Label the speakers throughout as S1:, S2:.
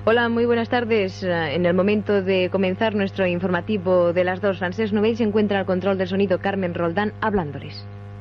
S1: Hola, muy buenas tardes. En el momento de comenzar nuestro informativo de las 2, Francesc Novell se encuentra al control del sonido, Carmen Roldán, hablándoles.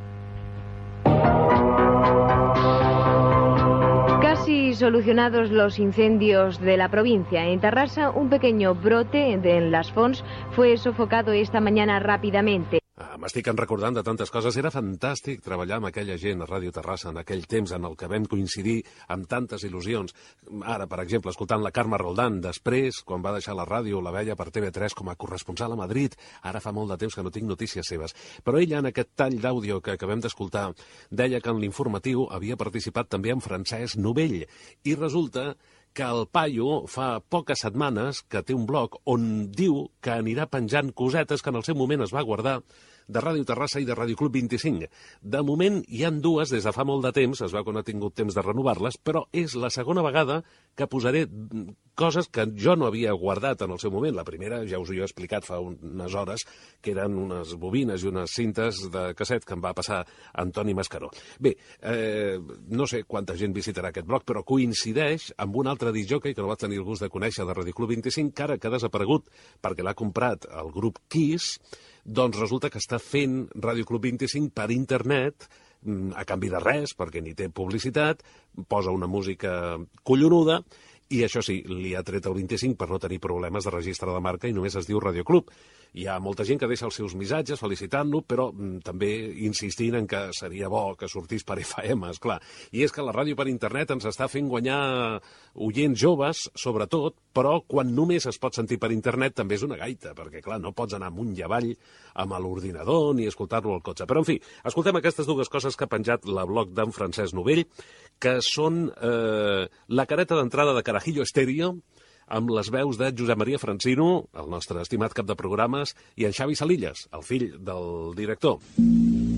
S1: Casi solucionados los incendios de la provincia. En Terrassa, un pequeño brote en Las Fonts fue sofocado esta mañana rápidamente.
S2: M'estic recordant de tantes coses. Era fantàstic treballar amb aquella gent a Ràdio Terrassa en aquell temps en el que vam coincidir amb tantes il·lusions. Ara, per exemple, escoltant la Carme Roldán, després, quan va deixar la ràdio, la veia per TV3 com a corresponsal a Madrid. Ara fa molt de temps que no tinc notícies seves. Però ella, en aquest tall d'àudio que acabem d'escoltar, deia que en l'informatiu havia participat també en Francesc Novell. I resulta que el paio fa poques setmanes que té un blog on diu que anirà penjant cosetes que en el seu moment es va guardar de Ràdio Terrassa i de Ràdio Club 25. De moment hi han dues des de fa molt de temps, es veu que no ha tingut temps de renovar-les, però és la segona vegada que posaré coses que jo no havia guardat en el seu moment. La primera ja us ho he explicat fa unes hores, que eren unes bobines i unes cintes de casset que em va passar Antoni Mascaró. Bé, no sé quanta gent visitarà aquest blog, però coincideix amb un altre discjòquei que no vaig tenir el gust de conèixer de Ràdio Club 25, que ara que ha desaparegut perquè l'ha comprat el grup Kiss. Doncs resulta que està fent Ràdio Club 25 per internet, a canvi de res, perquè ni té publicitat, posa una música collonuda, i això sí, li ha tret el 25 per no tenir problemes de registre de marca i només es diu Ràdio Club. Hi ha molta gent que deixa els seus missatges felicitant-lo, però també insistint en que seria bo que sortís per FM, esclar. I és que la ràdio per internet ens està fent guanyar oients joves, sobretot, però quan només es pot sentir per internet també és una gaita, perquè, clar, no pots anar amunt i avall amb l'ordinador ni escoltar-lo al cotxe. Però, en fi, escoltem aquestes dues coses que ha penjat la blog d'en Francesc Novell, que són la careta d'entrada de Carajillo Estéreo, amb les veus de Josep Maria Francino, el nostre estimat cap de programes, i en Xavi Salillas, el fill del director.